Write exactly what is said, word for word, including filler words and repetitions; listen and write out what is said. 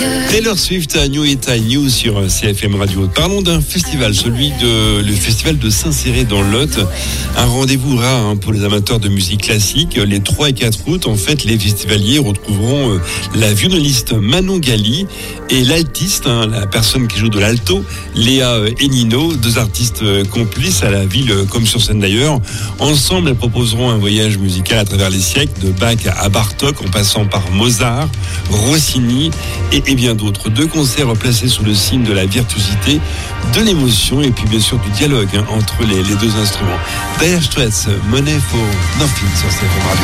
Taylor Swift à New It I New sur C F M Radio. Parlons d'un festival, celui de le festival de Saint-Céré dans le Lot. Un rendez-vous rare hein, pour les amateurs de musique classique. Les trois et quatre août, en fait, les festivaliers retrouveront euh, la violoniste Manon Gali et l'altiste, hein, la personne qui joue de l'alto, Léa Enino, deux artistes euh, complices à la ville euh, comme sur scène d'ailleurs. Ensemble, elles proposeront un voyage musical à travers les siècles, de Bach à Bartók, en passant par Mozart, Rossini et, et bien d'autres. Deux concerts placés sous le signe de la virtuosité, de l'émotion et puis bien sûr du dialogue hein, entre les, les deux instruments. Dire Straits, Money for Nothing sur C F M Radio.